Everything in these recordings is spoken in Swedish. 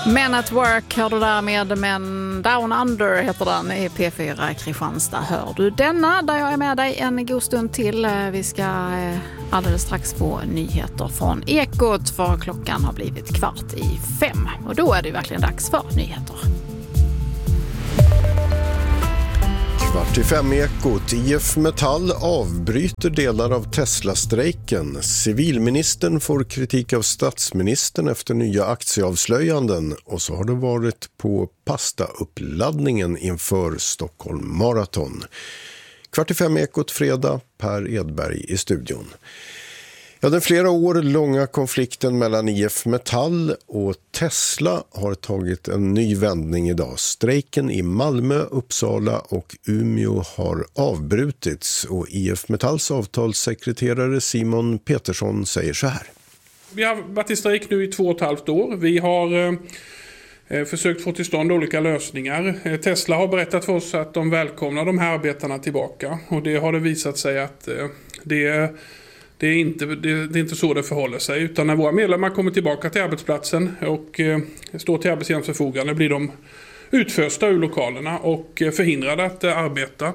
Men at Work hör du där med Men Down Under heter den i P4 Kristianstad. Hör du denna där jag är med dig en god stund till. Vi ska alldeles strax få nyheter från Ekot för klockan har blivit 4:45. Och då är det verkligen dags för nyheter. 4:45 Ekot. IF Metall avbryter delar av Tesla-strejken. Civilministern får kritik av statsministern efter nya aktieavslöjanden. Och så har det varit på pastauppladdningen inför Stockholm Marathon. 4:45 Ekot fredag, Per Edberg i studion. Ja, den flera år långa konflikten mellan IF Metall och Tesla har tagit en ny vändning idag. Strejken i Malmö, Uppsala och Umeå har avbrutits och IF Metalls avtalssekreterare Simon Petersson säger så här. Vi har varit i strejk nu i 2,5 år. Vi har försökt få till stånd olika lösningar. Tesla har berättat för oss att de välkomnar de här arbetarna tillbaka och det har det visat sig att det är inte så det förhåller sig, utan när våra medlemmar kommer tillbaka till arbetsplatsen och står till arbetsgivarens förfogande blir de utfösta ur lokalerna och förhindrade att arbeta.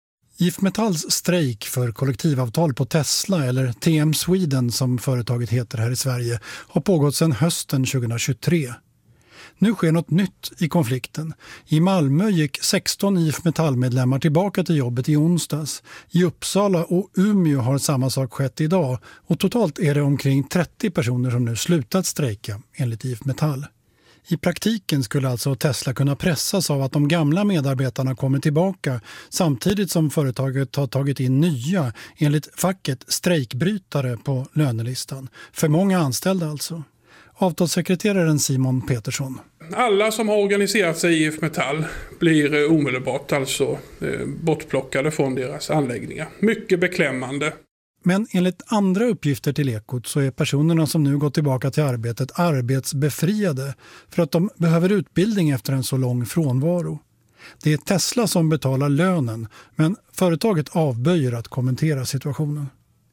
IF Metalls strejk för kollektivavtal på Tesla, eller TM Sweden som företaget heter här i Sverige, har pågått sedan hösten 2023. Nu sker något nytt i konflikten. I Malmö gick 16 IF Metall-medlemmar tillbaka till jobbet i onsdags. I Uppsala och Umeå har samma sak skett idag och totalt är det omkring 30 personer som nu slutat strejka enligt IF Metall. I praktiken skulle alltså Tesla kunna pressas av att de gamla medarbetarna kommer tillbaka samtidigt som företaget har tagit in nya, enligt facket, strejkbrytare på lönelistan. För många anställda alltså. Avtalssekreteraren Simon Petersson. Alla som har organiserat sig i IF Metall blir omedelbart alltså bortplockade från deras anläggningar. Mycket beklämmande. Men enligt andra uppgifter till Ekot så är personerna som nu gått tillbaka till arbetet arbetsbefriade för att de behöver utbildning efter en så lång frånvaro. Det är Tesla som betalar lönen, men företaget avböjer att kommentera situationen.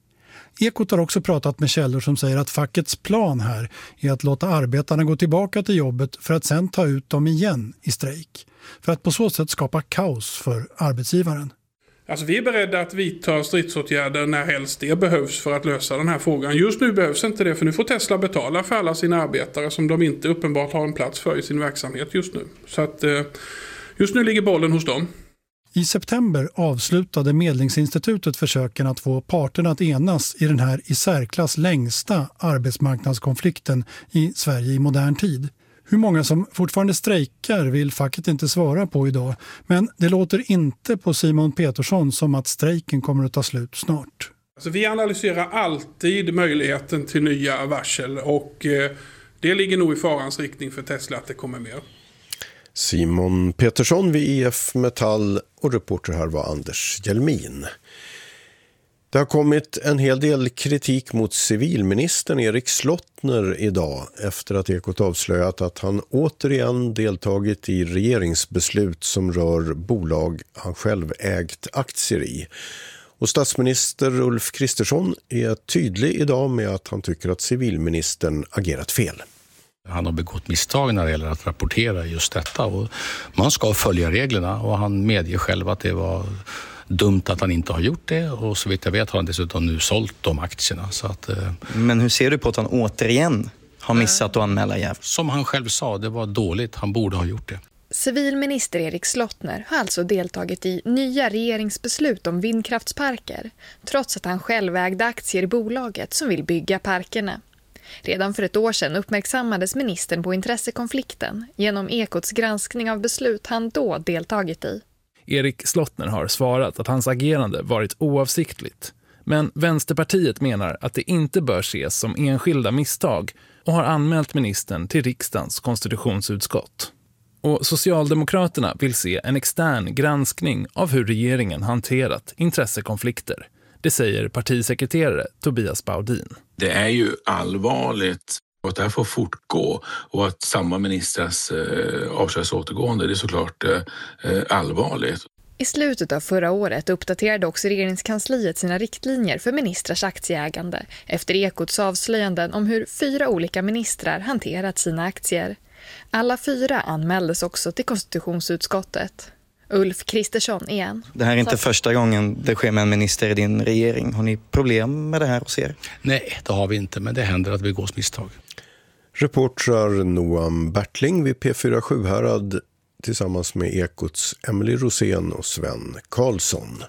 Ekot har också pratat med källor som säger att fackets plan här är att låta arbetarna gå tillbaka till jobbet för att sen ta ut dem igen i strejk. För att på så sätt skapa kaos för arbetsgivaren. Alltså vi är beredda att vidta stridsåtgärder när helst det behövs för att lösa den här frågan. Just nu behövs inte det, för nu får Tesla betala för alla sina arbetare som de inte uppenbart har en plats för i sin verksamhet just nu. Så att just nu ligger bollen hos dem. I september avslutade Medlingsinstitutet försöken att få parterna att enas i den här i särklass längsta arbetsmarknadskonflikten i Sverige i modern tid. Hur många som fortfarande strejkar vill facket inte svara på idag, men det låter inte på Simon Petersson som att strejken kommer att ta slut snart. Alltså vi analyserar alltid möjligheten till nya varsel och det ligger nog i farans riktning för Tesla att det kommer mer. Simon Petersson vid IF Metall och reporter här var Anders Hjelmin. Det har kommit en hel del kritik mot civilministern Erik Slottner idag efter att Ekot avslöjat att han återigen deltagit i regeringsbeslut som rör bolag han själv ägt aktier i. Och statsminister Ulf Kristersson är tydlig idag med att han tycker att civilministern agerat fel. Han har begått misstag när det gäller att rapportera just detta och man ska följa reglerna och han medger själv att det var dumt att han inte har gjort det och så vitt jag vet har han dessutom nu sålt de aktierna. Så att, men hur ser du på att han återigen har missat att anmäla jäv? Som han själv sa, det var dåligt, han borde ha gjort det. Civilminister Erik Slottner har alltså deltagit i nya regeringsbeslut om vindkraftsparker trots att han själv ägde aktier i bolaget som vill bygga parkerna. Redan för ett år sedan uppmärksammades ministern på intressekonflikten genom Ekots granskning av beslut han då deltagit i. Erik Slottner har svarat att hans agerande varit oavsiktligt. Men Vänsterpartiet menar att det inte bör ses som enskilda misstag och har anmält ministern till riksdagens konstitutionsutskott. Och Socialdemokraterna vill se en extern granskning av hur regeringen hanterat intressekonflikter. Det säger partisekreterare Tobias Baudin. Det är ju allvarligt att det här får fortgå och att samma ministras avskedsåtergående, det är såklart allvarligt. I slutet av förra året uppdaterade också regeringskansliet sina riktlinjer för ministrars aktieägande efter Ekots avslöjanden om hur 4 olika ministrar hanterat sina aktier. Alla 4 anmäldes också till konstitutionsutskottet. Ulf Kristersson igen. Det här är inte första gången det sker med en minister i din regering. Har ni problem med det här hos er? Nej, det har vi inte, men det händer att vi går misstag. Reportrar Noam Bertling vid P4 Sjuhärad tillsammans med Ekots Emily Rosén och Sven Karlsson.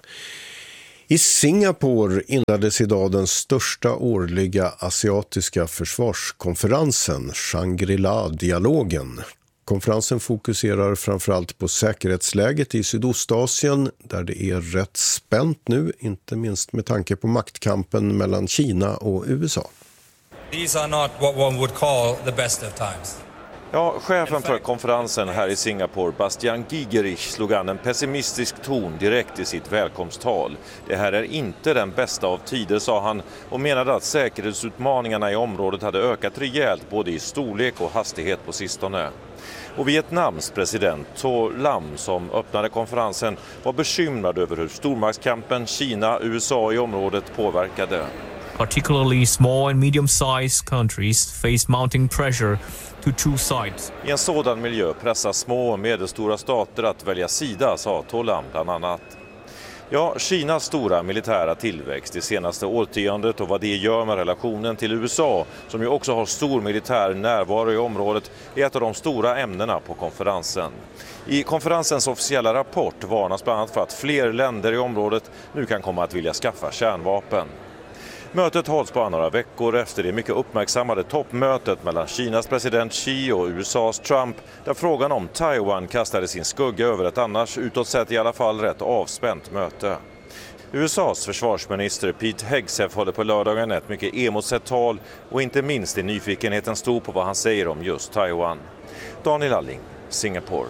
I Singapore inleddes idag den största årliga asiatiska försvarskonferensen, Shangri-La-dialogen. Konferensen fokuserar framförallt på säkerhetsläget i Sydostasien där det är rätt spänt nu, inte minst med tanke på maktkampen mellan Kina och USA. These are not what one would call the best of times. Ja, chefen för konferensen här i Singapore, Bastian Gigerich, slog an en pessimistisk ton direkt i sitt välkomsttal. Det här är inte den bästa av tider, sa han, och menade att säkerhetsutmaningarna i området hade ökat rejält både i storlek och hastighet på sistone. Och Vietnams president Tho Lam, som öppnade konferensen, var bekymrad över hur stormaktskampen Kina, USA i området påverkade. Particularly small and medium-sized countries face mounting pressure to two sides. I en sådan miljö pressas små och medelstora stater att välja sida, sa Tho Lam bland annat. Ja, Kinas stora militära tillväxt det senaste årtiondet och vad det gör med relationen till USA, som ju också har stor militär närvaro i området, är ett av de stora ämnena på konferensen. I konferensens officiella rapport varnas bland annat för att fler länder i området nu kan komma att vilja skaffa kärnvapen. Mötet hålls bara några veckor efter det mycket uppmärksammade toppmötet mellan Kinas president Xi och USAs Trump, där frågan om Taiwan kastade sin skugga över ett annars utåt sett i alla fall rätt avspänt möte. USAs försvarsminister Pete Hegseth håller på lördagen ett mycket emotsett tal och inte minst är nyfikenheten stor på vad han säger om just Taiwan. Daniel Alling, Singapore.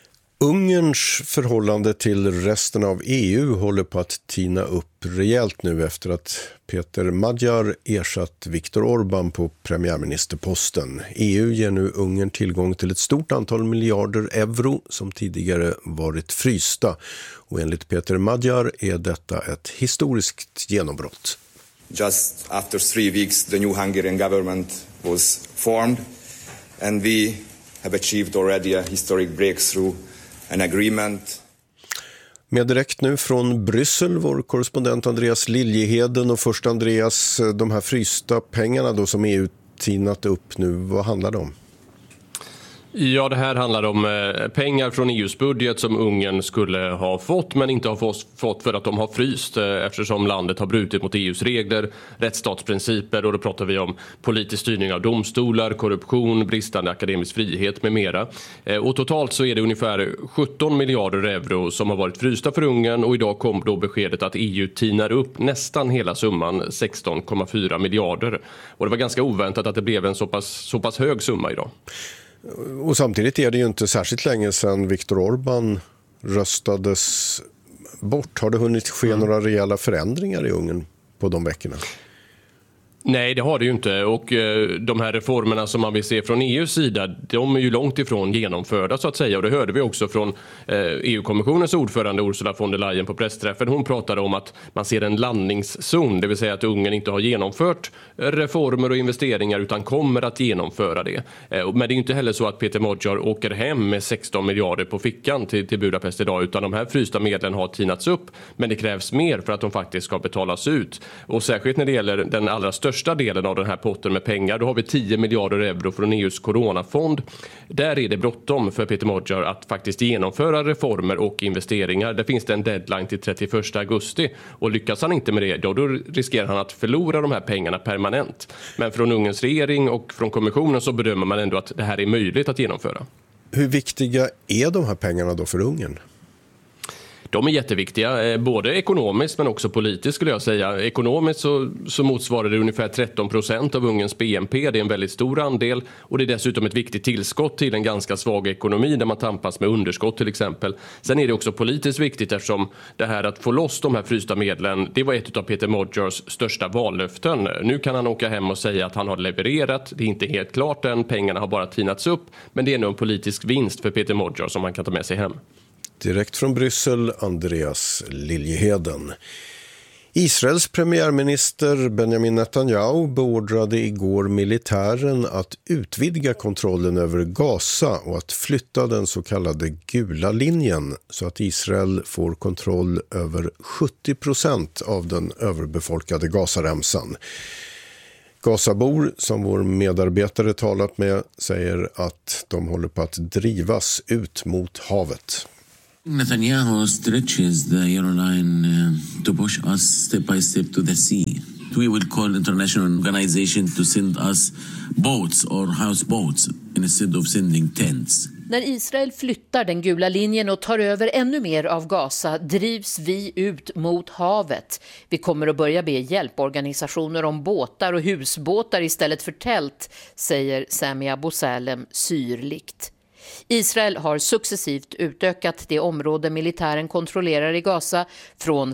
Ungerns förhållande till resten av EU håller på att tina upp rejält nu efter att Peter Magyar ersatt Viktor Orbán på premiärministerposten. EU ger nu Ungern tillgång till ett stort antal miljarder euro som tidigare varit frysta. Och enligt Peter Magyar är detta ett historiskt genombrott. Just after 3 weeks the new Hungarian government was formed and we have achieved already a historic breakthrough. An agreement. Med direkt nu från Bryssel, vår korrespondent Andreas Liljeheden. Och först Andreas, de här frysta pengarna då som EU tinat upp nu, vad handlar det om? Ja, det här handlar om pengar från EUs budget som Ungern skulle ha fått men inte har fått för att de har fryst eftersom landet har brutit mot EUs regler, rättsstatsprinciper och då pratar vi om politisk styrning av domstolar, korruption, bristande akademisk frihet med mera. Och totalt så är det ungefär 17 miljarder euro som har varit frysta för Ungern och idag kom då beskedet att EU tinar upp nästan hela summan 16,4 miljarder. Och det var ganska oväntat att det blev en så pass hög summa idag. Och samtidigt är det ju inte särskilt länge sedan Viktor Orbán röstades bort. Har det hunnit ske några rejäla förändringar i Ungern på de veckorna? Nej, det har det ju inte. Och de här reformerna som man vill se från EUs sida, de är ju långt ifrån genomförda så att säga. Och det hörde vi också från EU-kommissionens ordförande Ursula von der Leyen på pressträffen. Hon pratade om att man ser en landningszon, det vill säga att Ungern inte har genomfört reformer och investeringar utan kommer att genomföra det. Men det är ju inte heller så att Peter Magyar åker hem med 16 miljarder på fickan till Budapest idag, utan de här frysta medlen har tinats upp. Men det krävs mer för att de faktiskt ska betalas ut. Och särskilt när det gäller den allra största delen av den här potten med pengar, då har vi 10 miljarder euro från EUs coronafond. Där är det bråttom för Peter Magyar att faktiskt genomföra reformer och investeringar. Där finns det en deadline till 31 augusti och lyckas han inte med det, då riskerar han att förlora de här pengarna permanent. Men från Ungerns regering och från kommissionen så bedömer man ändå att det här är möjligt att genomföra. Hur viktiga är de här pengarna då för Ungern? De är jätteviktiga, både ekonomiskt men också politiskt skulle jag säga. Ekonomiskt så motsvarar det ungefär 13% av Ungerns BNP. Det är en väldigt stor andel och det är dessutom ett viktigt tillskott till en ganska svag ekonomi där man tampas med underskott till exempel. Sen är det också politiskt viktigt eftersom det här att få loss de här frysta medlen, det var ett av Peter Magyars största vallöften. Nu kan han åka hem och säga att han har levererat. Det är inte helt klart än, pengarna har bara tinats upp. Men det är nog en politisk vinst för Peter Magyar som han kan ta med sig hem. Direkt från Bryssel, Andreas Liljeheden. Israels premiärminister Benjamin Netanyahu beordrade igår militären att utvidga kontrollen över Gaza och att flytta den så kallade gula linjen så att Israel får kontroll över 70% av den överbefolkade Gazaremsan. Gazabor som vår medarbetare talat med säger att de håller på att drivas ut mot havet. Netanyahu stretches the airline to push us step by step to the sea. We will call international organization to send us boats or houseboats instead of sending tents. När Israel flyttar den gula linjen och tar över ännu mer av Gaza drivs vi ut mot havet. Vi kommer att börja be hjälporganisationer om båtar och husbåtar istället för tält, säger Sami Abu Salem syrligt. Israel har successivt utökat det område militären kontrollerar i Gaza från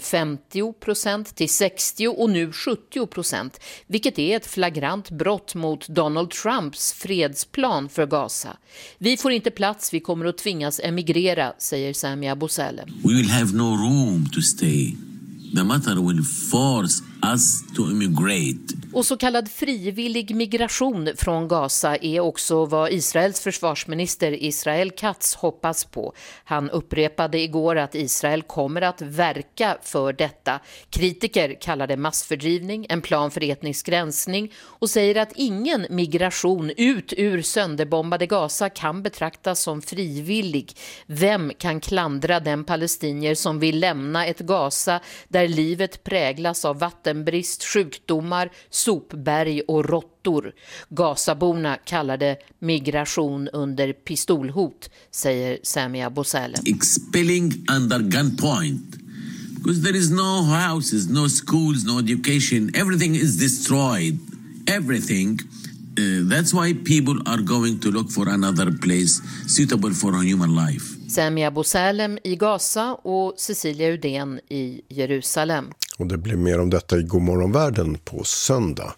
50% till 60% och nu 70%, vilket är ett flagrant brott mot Donald Trumps fredsplan för Gaza. Vi får inte plats, vi kommer att tvingas emigrera, säger Sami Abu Salem. We will have no room to stay. The matter will force us to immigrate. Och så kallad frivillig migration från Gaza är också vad Israels försvarsminister Israel Katz hoppas på. Han upprepade igår att Israel kommer att verka för detta. Kritiker kallar det massfördrivning, en plan för etnisk rensning och säger att ingen migration ut ur sönderbombade Gaza kan betraktas som frivillig. Vem kan klandra den palestinier som vill lämna ett Gaza där livet präglas av vattenbrist, sjukdomar, sopberg och råttor? Gazaborna kallar det migration under pistolhot, säger Sami Abu Salem. Expelling under gunpoint. Because there is no houses, no schools, no education. Everything is destroyed. Everything. That's why people are going to look for another place suitable for a human life. Sami Abu Salem i Gaza och Cecilia Udén i Jerusalem. Och det blir mer om detta i Godmorgonvärlden på söndag.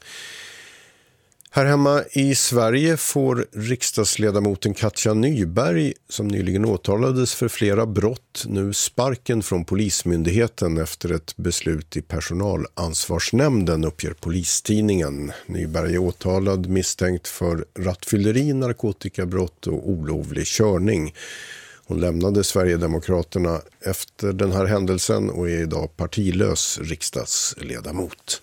Här hemma i Sverige får riksdagsledamoten Katja Nyberg, som nyligen åtalades för flera brott, nu sparken från Polismyndigheten efter ett beslut i personalansvarsnämnden, uppger Polistidningen. Nyberg är åtalad misstänkt för rattfylleri, narkotikabrott och olovlig körning. Hon lämnade Sverigedemokraterna efter den här händelsen och är idag partilös riksdagsledamot.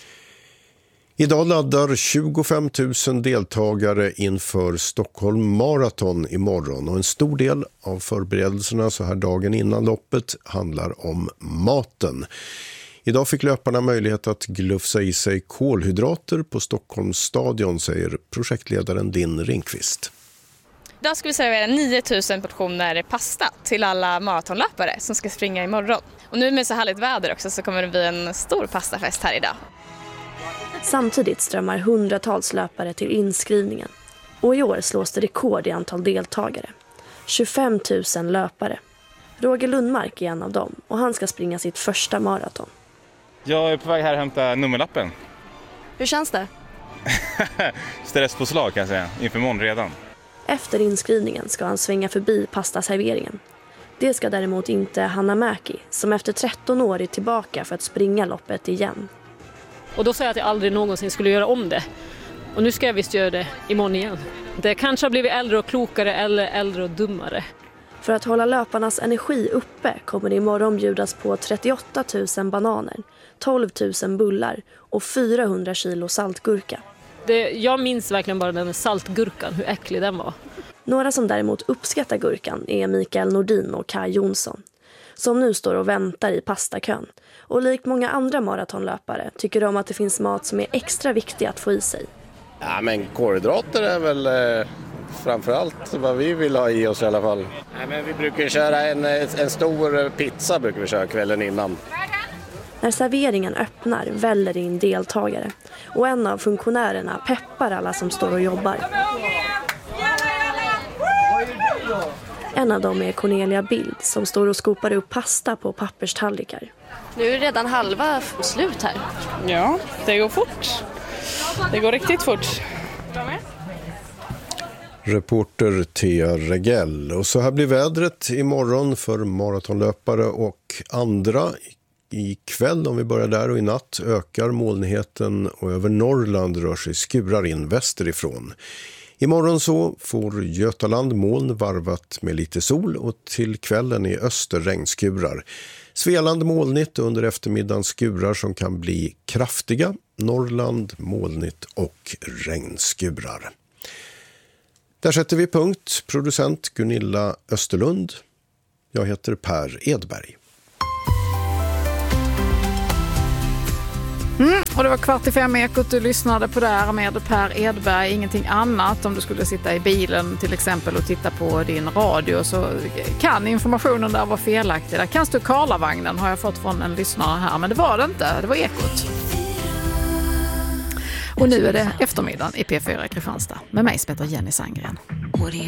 Idag laddar 25 000 deltagare inför Stockholm Marathon imorgon och en stor del av förberedelserna så här dagen innan loppet handlar om maten. Idag fick löparna möjlighet att glufsa i sig kolhydrater på Stockholms stadion, säger projektledaren Din Ringqvist. Idag ska vi servera 9000 portioner pasta till alla maratonlöpare som ska springa imorgon. Och nu med så härligt väder också så kommer det bli en stor pastafest här idag. Samtidigt strömmar hundratals löpare till inskrivningen. Och i år slås det rekord i antal deltagare. 25 000 löpare. Roger Lundmark är en av dem och han ska springa sitt första maraton. Jag är på väg här att hämta nummerlappen. Hur känns det? Stresspåslag kan jag säga, inför imorgon redan. Efter inskrivningen ska han svänga förbi pastaserveringen. Det ska däremot inte Hanna Mäki, som efter 13 år är tillbaka för att springa loppet igen. Och då sa jag att jag aldrig någonsin skulle göra om det. Och nu ska jag visst göra det imorgon igen. Det kanske har blivit äldre och klokare eller äldre och dummare. För att hålla löparnas energi uppe kommer det imorgon bjudas på 38 000 bananer, 12 000 bullar och 400 kilo saltgurka. Jag minns verkligen bara den saltgurkan, hur äcklig den var. Några som däremot uppskattar gurkan är Mikael Nordin och Kai Jonsson, som nu står och väntar i pastakön. Och likt många andra maratonlöpare tycker de att det finns mat som är extra viktig att få i sig. Ja, men kolhydrater är väl framförallt vad vi vill ha i oss i alla fall. Nej, men vi brukar köra en stor pizza brukar vi köra kvällen innan. När serveringen öppnar väller det in deltagare och en av funktionärerna peppar alla som står och jobbar. En av dem är Cornelia Bild som står och skopar upp pasta på papperstallrikar. Nu är det redan halva slut här. Ja, det går fort. Det går riktigt fort. Reporter Thea Regell. Och så här blir vädret imorgon för maratonlöpare och andra. Ikväll, om vi börjar där, och i natt ökar molnigheten och över Norrland rör sig skurar in västerifrån. Imorgon så får Götaland moln varvat med lite sol och till kvällen i öster regnskurar. Svealand molnigt, under eftermiddagen skurar som kan bli kraftiga. Norrland molnigt och regnskurar. Där sätter vi punkt. Producent Gunilla Österlund. Jag heter Per Edberg. Och det var 4:45 Ekot du lyssnade på där med Per Edberg. Ingenting annat. Om du skulle sitta i bilen till exempel och titta på din radio så kan informationen där vara felaktig. Där kan stå Karlavagnen, har jag fått från en lyssnare här. Men det var det inte, det var Ekot. Och nu är det eftermiddagen i P4 Kristianstad med mig som heter Jenny Sandgren.